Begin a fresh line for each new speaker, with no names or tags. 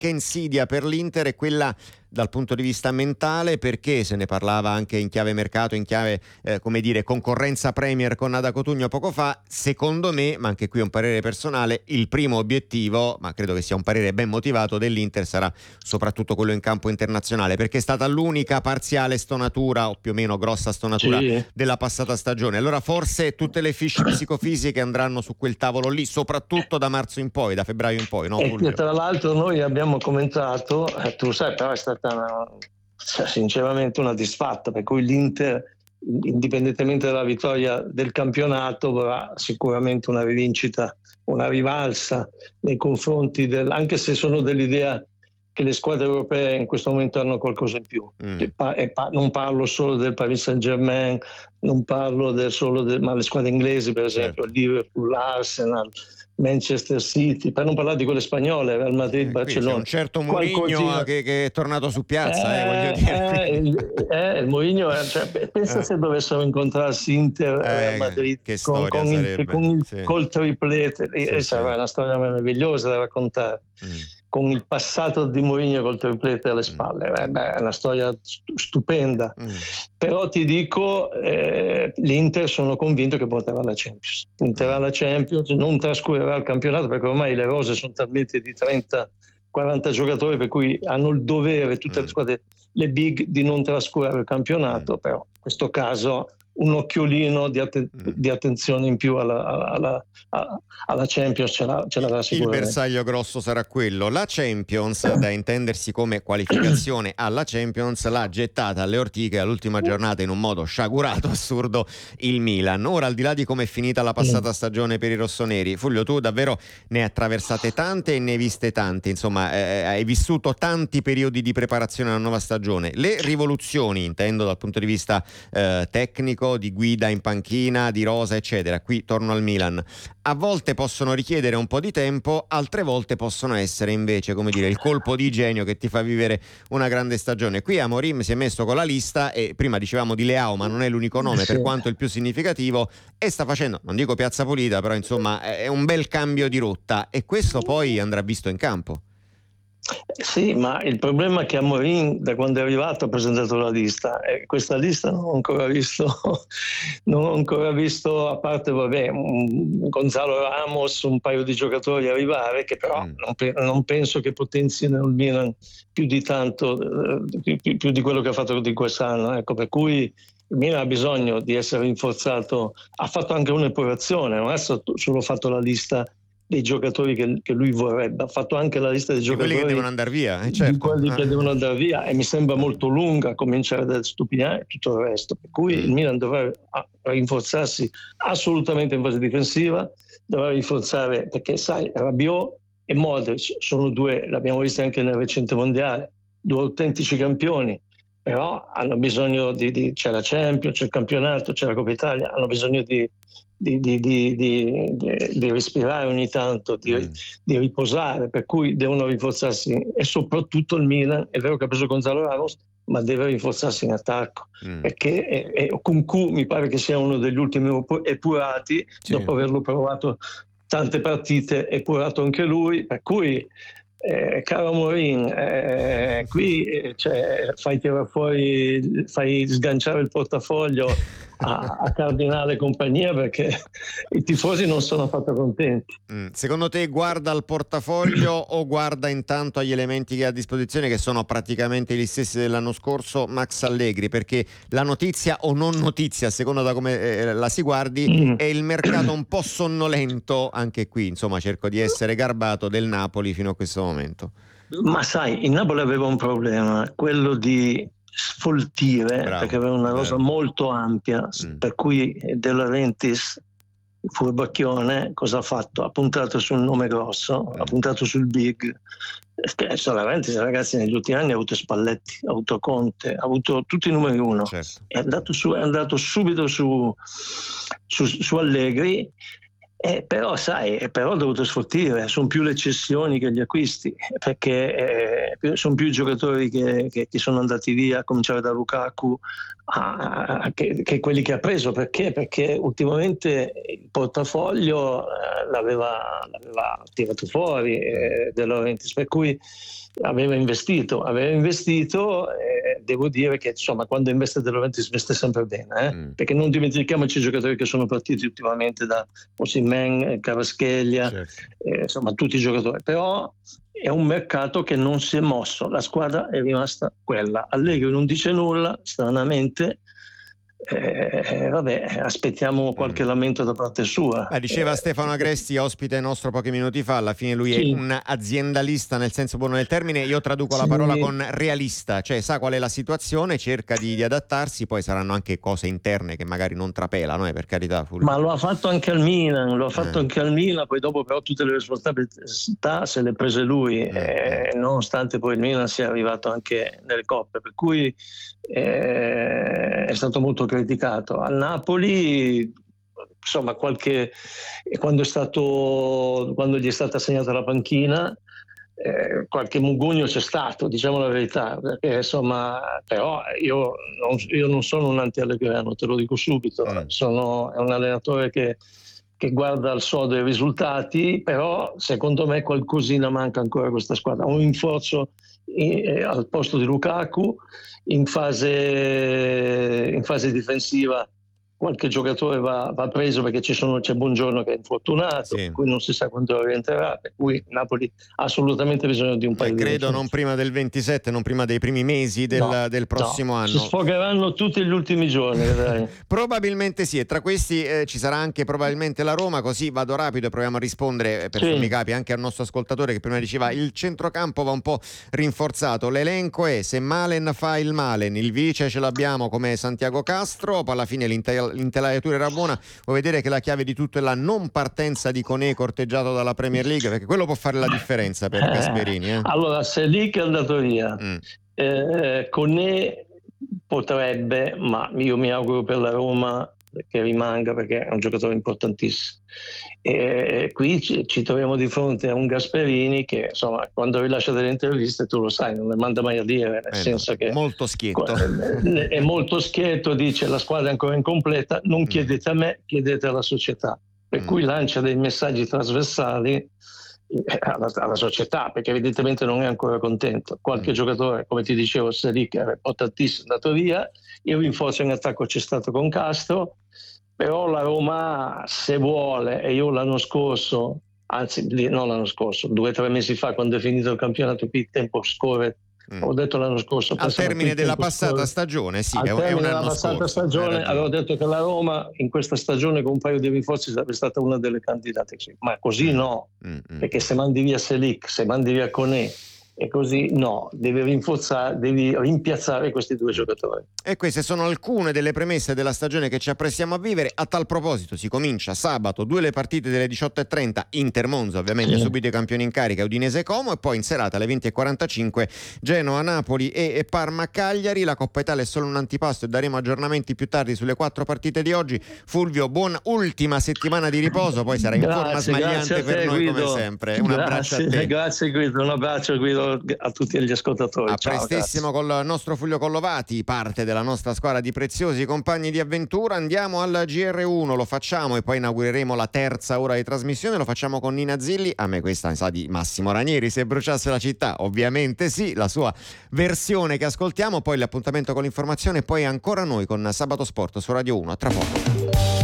che insidia per l'Inter è quella dal punto di vista mentale, perché se ne parlava anche in chiave mercato, in chiave concorrenza Premier con Ada Cotugno poco fa. Secondo me, ma anche qui è un parere personale, il primo obiettivo, ma credo che sia un parere ben motivato, dell'Inter sarà soprattutto quello in campo internazionale, perché è stata l'unica parziale stonatura o più o meno grossa stonatura della passata stagione. Allora forse tutte le fiche psicofisiche andranno su quel tavolo lì, soprattutto da marzo in poi, da febbraio in poi, no?
E che tra l'altro noi abbiamo commentato, tu sai, però è stata sinceramente una disfatta, per cui l'Inter, indipendentemente dalla vittoria del campionato, avrà sicuramente una rivincita, una rivalsa nei confronti anche se sono dell'idea che le squadre europee in questo momento hanno qualcosa in più. Non parlo solo del Paris Saint-Germain, non parlo ma le squadre inglesi, per esempio, Liverpool, Arsenal, Manchester City, per non parlare di quelle spagnole, Real Madrid, Barcellona.
C'è un certo Mourinho che è tornato su piazza, voglio dire.
Il Mourinho, pensa se dovessero incontrarsi Inter e Real Madrid col triplete, sarebbe una storia meravigliosa da raccontare. Con il passato di Mourinho col triplete alle spalle, è una storia stupenda. Però ti dico, l'Inter sono convinto che porterà la Champions. Porterà la Champions, non trascurerà il campionato, perché ormai le rose sono talmente di 30-40 giocatori, per cui hanno il dovere tutte le squadre, le big, di non trascurare il campionato. Però in questo caso un occhiolino di attenzione in più alla Champions ce l'avrà sicuramente.
Il bersaglio grosso sarà quello. La Champions, da intendersi come qualificazione alla Champions, l'ha gettata alle ortiche all'ultima giornata in un modo sciagurato, assurdo, il Milan. Ora, al di là di come è finita la passata stagione per i rossoneri, Fulvio, tu davvero ne hai attraversate tante e ne hai viste tante, insomma, hai vissuto tanti periodi di preparazione alla nuova stagione. Le rivoluzioni, intendo dal punto di vista tecnico, di guida in panchina, di rosa, eccetera, qui torno al Milan, a volte possono richiedere un po' di tempo, altre volte possono essere invece, come dire, il colpo di genio che ti fa vivere una grande stagione. Qui Amorim si è messo con la lista, e prima dicevamo di Leao, ma non è l'unico nome, per quanto il più significativo, e sta facendo, non dico piazza pulita, però insomma è un bel cambio di rotta, e questo poi andrà visto in campo.
Sì, ma il problema è che Amorim, da quando è arrivato, ha presentato la lista, e questa lista non ho ancora visto, a parte Gonzalo Ramos, un paio di giocatori arrivare, che però non penso che potenzino il Milan più di tanto, più di quello che ha fatto di quest'anno. Ecco, per cui il Milan ha bisogno di essere rinforzato. Ha fatto anche un'epurazione, non ha solo fatto la lista dei giocatori che lui vorrebbe, ha fatto anche la lista dei giocatori
quelli che devono andare via,
di quelli che devono andare via, e mi sembra molto lunga, a cominciare da Stupinian e tutto il resto, per cui il Milan dovrà rinforzarsi assolutamente in fase difensiva, dovrà rinforzare, perché sai, Rabiot e Modric sono due, l'abbiamo visto anche nel recente mondiale, due autentici campioni, però hanno bisogno c'è la Champions, c'è il campionato, c'è la Coppa Italia, hanno bisogno di respirare ogni tanto, di riposare, per cui devono rinforzarsi, e soprattutto il Milan, è vero che ha preso Gonzalo Ramos, ma deve rinforzarsi in attacco, perché Kunku mi pare che sia uno degli ultimi epurati, dopo averlo provato tante partite, epurato anche lui, per cui caro Amorim, qui fai tirare fuori, fai sganciare il portafoglio a Cardinale e compagnia, perché i tifosi non sono affatto contenti.
Secondo te guarda al portafoglio o guarda intanto agli elementi che ha a disposizione, che sono praticamente gli stessi dell'anno scorso, Max Allegri? Perché la notizia o non notizia, a seconda da come la si guardi, è il mercato un po' sonnolento, anche qui insomma cerco di essere garbato, del Napoli fino a questo momento.
Ma sai, il Napoli aveva un problema, quello di sfoltire, perché aveva una rosa molto ampia, per cui De Laurentiis, il furbacchione, cosa ha fatto? Ha puntato sul nome grosso, ha puntato sul big. De Laurentiis, ragazzi, negli ultimi anni ha avuto Spalletti, ha avuto Conte, ha avuto tutti i numeri uno, è andato subito su Allegri. Però sai, però ho dovuto sfoltire, sono più le cessioni che gli acquisti, perché sono più i giocatori che sono andati via, a cominciare da Lukaku, che quelli che ha preso. Perché ultimamente il portafoglio l'aveva tirato fuori De Laurentiis, per cui aveva investito, devo dire che insomma quando investe della Juventus investe sempre bene, perché non dimentichiamoci i giocatori che sono partiti ultimamente, da Osimhen, Kvaratskhelia, certo. Insomma tutti i giocatori, però è un mercato che non si è mosso, la squadra è rimasta quella. Allegri non dice nulla, stranamente. Aspettiamo qualche lamento da parte sua.
Diceva Stefano Agresti, ospite nostro pochi minuti fa, alla fine lui è un aziendalista nel senso buono del termine. Io traduco la parola con realista, cioè sa qual è la situazione, cerca di adattarsi, poi saranno anche cose interne che magari non trapelano, per carità.
Ma lo ha fatto anche al Milan, poi dopo però tutte le responsabilità se le prese lui, nonostante poi il Milan sia arrivato anche nelle coppe, per cui è stato molto criticato. Al Napoli, insomma, quando gli è stata assegnata la panchina, qualche mugugno c'è stato, diciamo la verità, perché insomma, però io non sono un anti-allegriano, te lo dico subito, è un allenatore che guarda al sodo dei risultati, però secondo me qualcosina manca ancora a questa squadra, un rinforzo al posto di Lukaku, in fase difensiva qualche giocatore va preso, perché c'è Buongiorno che è infortunato, per cui non si sa quando rientrerà, per cui Napoli ha assolutamente bisogno di un paio di
credo non prima del 27, non prima dei primi mesi del prossimo anno.
Si sfogheranno tutti gli ultimi giorni.
Probabilmente sì, e tra questi ci sarà anche probabilmente la Roma, così vado rapido e proviamo a rispondere per sommi capi anche al nostro ascoltatore che prima diceva il centrocampo va un po' rinforzato. L'elenco è: se Malen fa il Malen, il vice ce l'abbiamo come Santiago Castro, poi alla fine l'intelaiatura era buona. Vuoi vedere che la chiave di tutto è la non partenza di Koné corteggiato dalla Premier League, perché quello può fare la differenza per Gasperini.
Allora, se Lig è andato via, Koné potrebbe, ma io mi auguro per la Roma che rimanga, perché è un giocatore importantissimo. Qui ci troviamo di fronte a un Gasperini che, insomma, quando rilascia delle interviste, tu lo sai, non le manda mai a dire, nel senso che
molto schietto.
È molto schietto, dice la squadra è ancora incompleta, non chiedete a me, chiedete alla società, per cui lancia dei messaggi trasversali alla società, perché evidentemente non è ancora contento. Qualche giocatore, come ti dicevo, Selic è importantissimo, è andato via. Il rinforzo in attacco c'è stato con Castro, però la Roma, se vuole, e io l'anno scorso, anzi non l'anno scorso, 2 o 3 mesi fa, quando è finito il campionato, qui il tempo scorre. Ho detto l'anno scorso,
al termine della passata stagione, è un anno scorso.
Stagione, avevo detto che la Roma in questa stagione con un paio di rinforzi sarebbe stata una delle candidate, ma così no, perché se mandi via Selic, se mandi via Koné, e così no, devi rimpiazzare questi 2 giocatori.
E queste sono alcune delle premesse della stagione che ci apprestiamo a vivere. A tal proposito si comincia sabato, 2 le partite delle 18:30, Inter Monza ovviamente subito i campioni in carica, Udinese Como, e poi in serata alle 20:45 Genoa Napoli e Parma Cagliari. La Coppa Italia è solo un antipasto e daremo aggiornamenti più tardi sulle 4 partite di oggi. Fulvio, buona ultima settimana di riposo, poi sarai in forma smagliante per noi, Guido, come sempre. Un abbraccio a te.
Grazie Guido, un abbraccio Guido a tutti gli ascoltatori.
A prestissimo col nostro Fulvio Collovati, parte della nostra squadra di preziosi compagni di avventura. Andiamo al GR1, lo facciamo e poi inaugureremo la 3ª ora di trasmissione, lo facciamo con Nina Zilli. A me questa sa di Massimo Ranieri, se bruciasse la città, ovviamente sì, la sua versione che ascoltiamo, poi l'appuntamento con l'informazione e poi ancora noi con Sabato Sport su Radio 1. A tra poco.